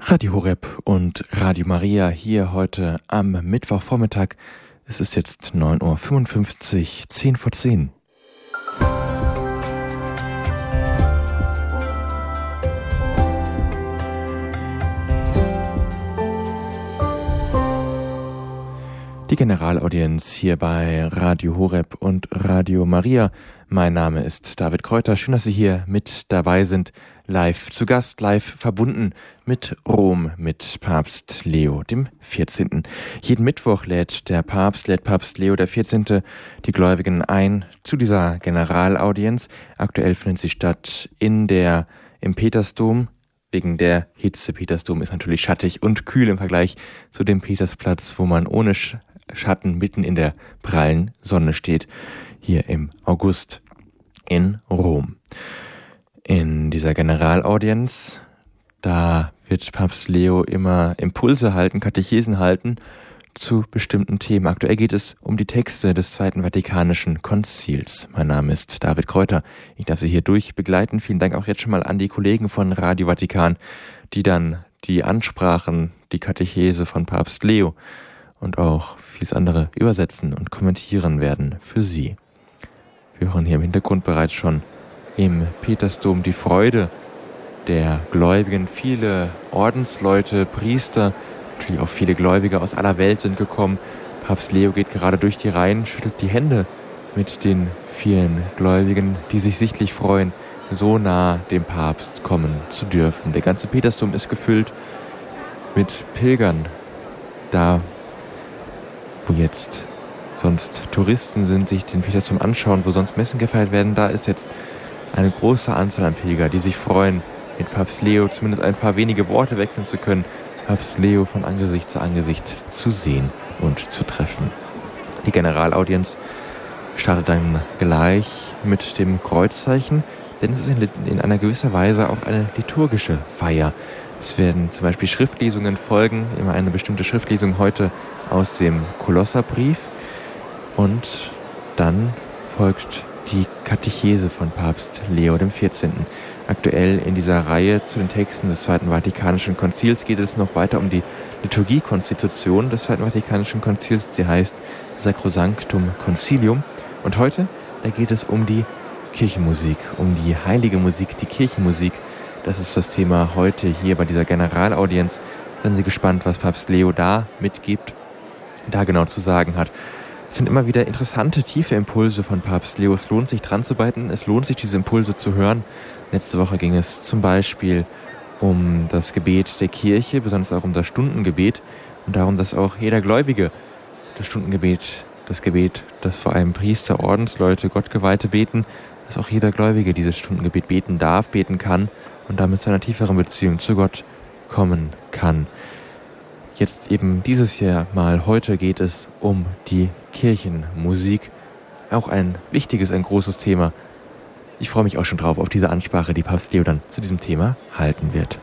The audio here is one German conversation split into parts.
Radio Horeb und Radio Maria hier heute am Mittwochvormittag. Es ist jetzt 9.55 Uhr, 10 vor 10. Die Generalaudienz hier bei Radio Horeb und Radio Maria. Mein Name ist David Kräuter. Schön, dass Sie hier mit dabei sind. Live zu Gast, live verbunden mit Rom, mit Papst Leo dem 14. Jeden Mittwoch lädt Papst Leo der 14. die Gläubigen ein zu dieser Generalaudienz. Aktuell findet sie statt im Petersdom. Wegen der Hitze. Petersdom ist natürlich schattig und kühl im Vergleich zu dem Petersplatz, wo man ohne Schatten mitten in der prallen Sonne steht, hier im August in Rom. In dieser Generalaudienz, da wird Papst Leo immer Impulse halten, Katechesen halten zu bestimmten Themen. Aktuell geht es um die Texte des Zweiten Vatikanischen Konzils. Mein Name ist David Kräuter. Ich darf Sie hier durchbegleiten. Vielen Dank auch jetzt schon mal an die Kollegen von Radio Vatikan, die dann die Ansprachen, die Katechese von Papst Leo und auch vieles andere übersetzen und kommentieren werden für Sie. Wir hören hier im Hintergrund bereits schon im Petersdom die Freude der Gläubigen. Viele Ordensleute, Priester, natürlich auch viele Gläubige aus aller Welt sind gekommen. Papst Leo geht gerade durch die Reihen, schüttelt die Hände mit den vielen Gläubigen, die sich sichtlich freuen, so nah dem Papst kommen zu dürfen. Der ganze Petersdom ist gefüllt mit Pilgern. Da, wo jetzt sonst Touristen sind, sich den Petersdom anschauen, wo sonst Messen gefeiert werden, da ist jetzt eine große Anzahl an Pilger, die sich freuen, mit Papst Leo zumindest ein paar wenige Worte wechseln zu können, Papst Leo von Angesicht zu Angesicht zu sehen und zu treffen. Die Generalaudienz startet dann gleich mit dem Kreuzzeichen, denn es ist in einer gewisser Weise auch eine liturgische Feier. Es werden zum Beispiel Schriftlesungen folgen, immer eine bestimmte Schriftlesung heute aus dem Kolosserbrief, und dann folgt die Katechese von Papst Leo dem 14. Aktuell in dieser Reihe zu den Texten des Zweiten Vatikanischen Konzils geht es noch weiter um die Liturgiekonstitution des Zweiten Vatikanischen Konzils. Sie heißt Sacrosanctum Concilium. Und heute, da geht es um die Kirchenmusik, um die heilige Musik, die Kirchenmusik. Das ist das Thema heute hier bei dieser Generalaudienz. Seien Sie gespannt, was Papst Leo da mitgibt, da genau zu sagen hat. Es sind immer wieder interessante, tiefe Impulse von Papst Leo. Es lohnt sich dran zu beißen, es lohnt sich, diese Impulse zu hören. Letzte Woche ging es zum Beispiel um das Gebet der Kirche, besonders auch um das Stundengebet und darum, dass auch jeder Gläubige das Stundengebet, das Gebet, das vor allem Priester, Ordensleute, Gottgeweihte beten, dass auch jeder Gläubige dieses Stundengebet beten darf, beten kann und damit zu einer tieferen Beziehung zu Gott kommen kann. Jetzt eben dieses Jahr mal, heute geht es um die Kirchenmusik. Auch ein wichtiges, ein großes Thema. Ich freue mich auch schon drauf auf diese Ansprache, die Papst Leo dann zu diesem Thema halten wird.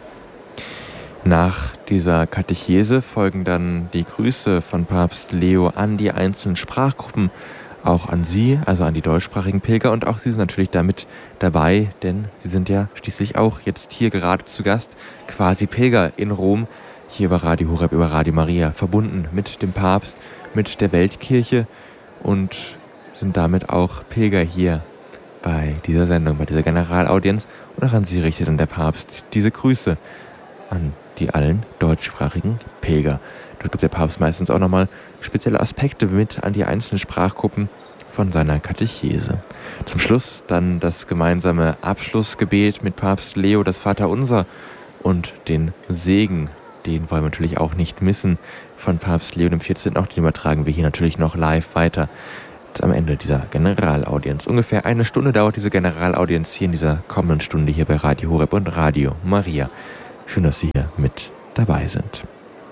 Nach dieser Katechese folgen dann die Grüße von Papst Leo an die einzelnen Sprachgruppen, auch an Sie, also an die deutschsprachigen Pilger, und auch Sie sind natürlich damit dabei, denn Sie sind ja schließlich auch jetzt hier gerade zu Gast, quasi Pilger in Rom, hier über Radio Horeb, über Radio Maria, verbunden mit dem Papst, mit der Weltkirche und sind damit auch Pilger hier bei dieser Sendung, bei dieser Generalaudienz. Und auch an Sie richtet dann der Papst diese Grüße an die allen deutschsprachigen Pilger. Dort gibt der Papst meistens auch nochmal spezielle Aspekte mit an die einzelnen Sprachgruppen von seiner Katechese. Zum Schluss dann das gemeinsame Abschlussgebet mit Papst Leo, das Vaterunser und den Segen. Den wollen wir natürlich auch nicht missen von Papst Leo dem 14. Auch den übertragen wir hier natürlich noch live weiter am Ende dieser Generalaudienz. Ungefähr eine Stunde dauert diese Generalaudienz hier in dieser kommenden Stunde hier bei Radio Horeb und Radio Maria. Schön, dass Sie hier mit dabei sind.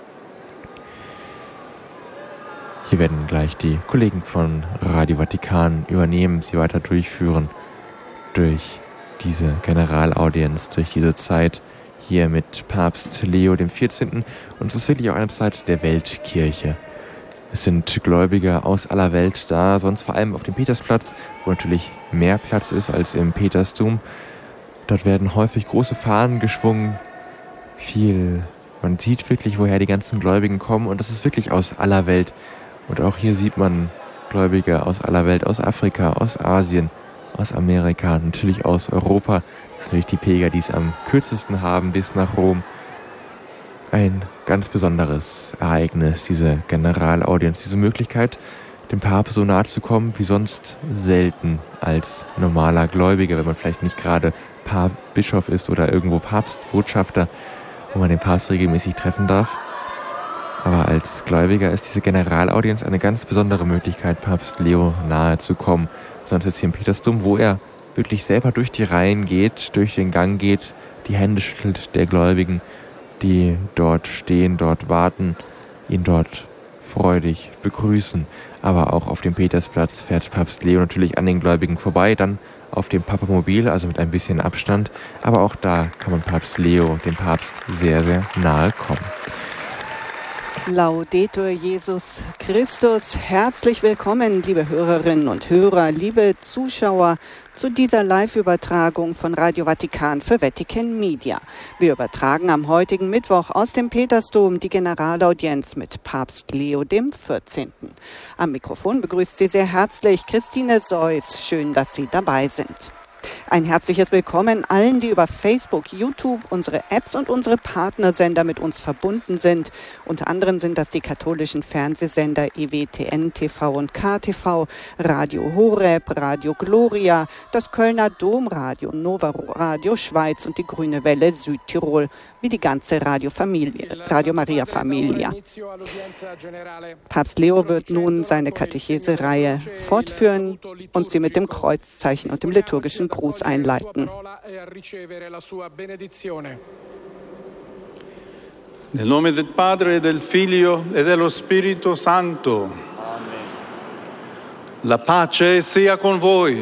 Hier werden gleich die Kollegen von Radio Vatikan übernehmen, Sie weiter durchführen durch diese Generalaudienz, durch diese Zeit hier mit Papst Leo dem 14. Und es ist wirklich auch eine Zeit der Weltkirche. Es sind Gläubige aus aller Welt da, sonst vor allem auf dem Petersplatz, wo natürlich mehr Platz ist als im Petersdom. Dort werden häufig große Fahnen geschwungen, viel Man sieht wirklich, woher die ganzen Gläubigen kommen und das ist wirklich aus aller Welt. Und auch hier sieht man Gläubige aus aller Welt, aus Afrika, aus Asien, aus Amerika, natürlich aus Europa. Das sind natürlich die Pilger, die es am kürzesten haben bis nach Rom. Ein ganz besonderes Ereignis, diese Generalaudienz, diese Möglichkeit, dem Papst so nahe zu kommen wie sonst selten als normaler Gläubiger, wenn man vielleicht nicht gerade Bischof ist oder irgendwo Papstbotschafter, wo man den Papst regelmäßig treffen darf. Aber als Gläubiger ist diese Generalaudienz eine ganz besondere Möglichkeit, Papst Leo nahe zu kommen. Sonst ist hier im Petersdom, wo er wirklich selber durch die Reihen geht, durch den Gang geht, die Hände schüttelt der Gläubigen, die dort stehen, dort warten, ihn dort freudig begrüßen. Aber auch auf dem Petersplatz fährt Papst Leo natürlich an den Gläubigen vorbei, dann auf dem Papamobil, also mit ein bisschen Abstand. Aber auch da kann man Papst Leo, dem Papst, sehr, sehr nahe kommen. Laudetur Jesus Christus. Herzlich willkommen, liebe Hörerinnen und Hörer, liebe Zuschauer, zu dieser Live-Übertragung von Radio Vatikan für Vatican Media. Wir übertragen am heutigen Mittwoch aus dem Petersdom die Generalaudienz mit Papst Leo XIV. Am Mikrofon begrüßt Sie sehr herzlich Christine Seuss. Schön, dass Sie dabei sind. Ein herzliches Willkommen allen, die über Facebook, YouTube, unsere Apps und unsere Partnersender mit uns verbunden sind. Unter anderem sind das die katholischen Fernsehsender EWTN TV und KTV, Radio Horeb, Radio Gloria, das Kölner Domradio, Nova Radio Schweiz und die Grüne Welle Südtirol, wie die ganze Radio Maria Familia. Papst Leo wird nun seine Katechese-Reihe fortführen und sie mit dem Kreuzzeichen und dem liturgischen Gruß einleiten. Nel nome del Padre, del Figlio e dello Spirito Santo. Amen. La pace sia con voi.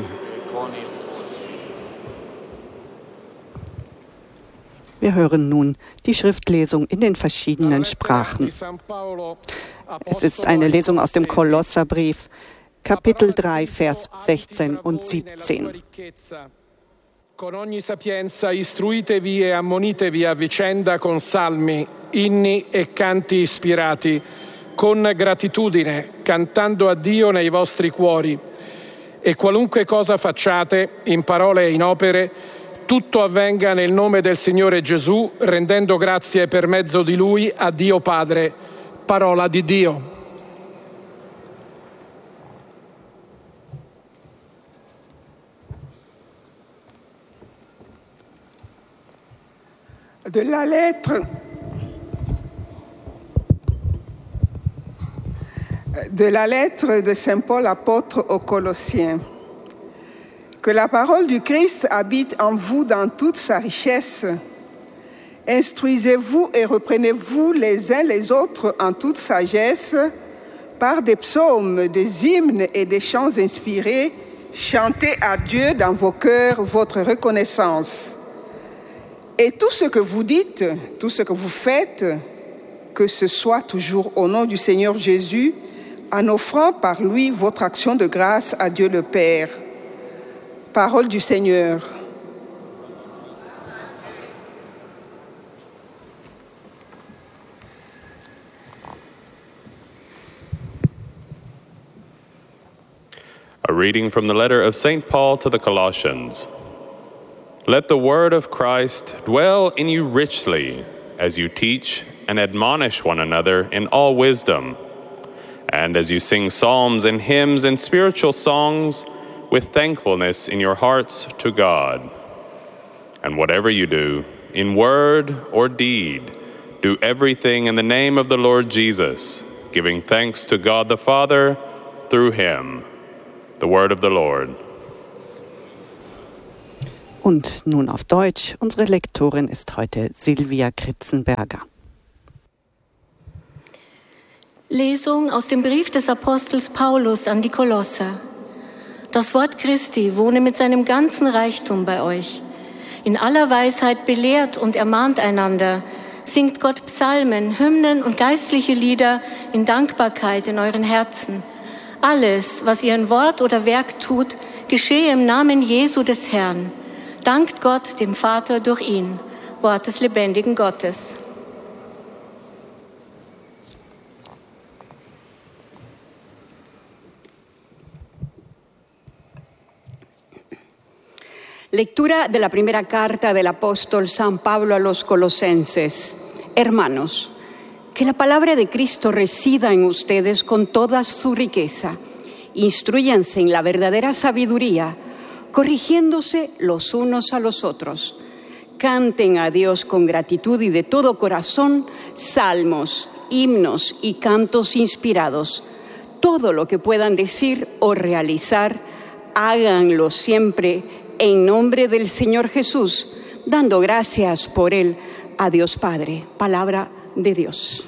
Wir hören nun die Schriftlesung in den verschiedenen Sprachen. Es ist eine Lesung aus dem Kolosserbrief, Kapitel 3, Vers 16 und 17. Con ogni sapienza istruitevi e ammonitevi a vicenda con salmi, inni e canti ispirati, con gratitudine, cantando a Dio nei vostri cuori. E qualunque cosa facciate, in parole e in opere, tutto avvenga nel nome del Signore Gesù, rendendo grazie per mezzo di Lui a Dio Padre. Parola di Dio. De la lettre de Saint Paul apôtre aux Colossiens. Que la parole du Christ habite en vous dans toute sa richesse. Instruisez-vous et reprenez-vous les uns les autres en toute sagesse, par des psaumes, des hymnes et des chants inspirés, chantez à Dieu dans vos cœurs votre reconnaissance. Et tout ce que vous dites, tout ce que vous faites, que ce soit toujours au nom du Seigneur Jésus, en offrant par lui votre action de grâce à Dieu le Père. Parole du Seigneur. A reading from the letter of St. Paul to the Colossians. Let the word of Christ dwell in you richly as you teach and admonish one another in all wisdom, and as you sing psalms and hymns and spiritual songs with thankfulness in your hearts to God. And whatever you do, in word or deed, do everything in the name of the Lord Jesus, giving thanks to God the Father through him. The word of the Lord. Und nun auf Deutsch. Unsere Lektorin ist heute Silvia Kritzenberger. Lesung aus dem Brief des Apostels Paulus an die Kolosser. Das Wort Christi wohne mit seinem ganzen Reichtum bei euch. In aller Weisheit belehrt und ermahnt einander. Singt Gott Psalmen, Hymnen und geistliche Lieder in Dankbarkeit in euren Herzen. Alles, was ihr in Wort oder Werk tut, geschehe im Namen Jesu des Herrn. Dankt Gott, dem Vater, durch ihn. Wort des lebendigen Gottes. Lectura de la primera carta del apóstol San Pablo a los Colosenses. Hermanos, que la palabra de Cristo resida en ustedes con toda su riqueza. Instrúyanse en la verdadera sabiduría, corrigiéndose los unos a los otros. Canten a Dios con gratitud y de todo corazón salmos, himnos y cantos inspirados. Todo lo que puedan decir o realizar, háganlo siempre en nombre del Señor Jesús, dando gracias por Él a Dios Padre. Palabra de Dios.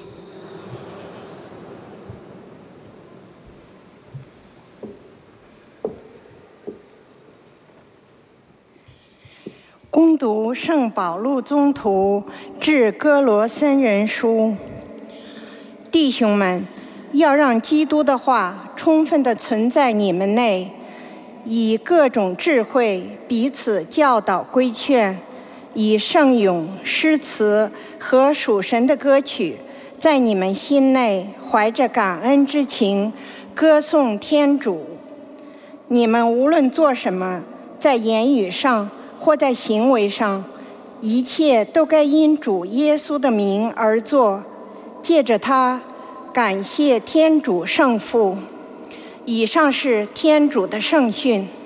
恭读圣保禄宗徒致哥罗森人书。弟兄们，要让基督的话充分地存在你们内，以各种智慧彼此教导规劝，以圣咏、诗词和属神的歌曲，在你们心内怀着感恩之情，歌颂天主。你们无论做什么，在言语上或在行为上，一切都该因主耶稣的名而做，借着他感谢天主圣父。以上是天主的圣训。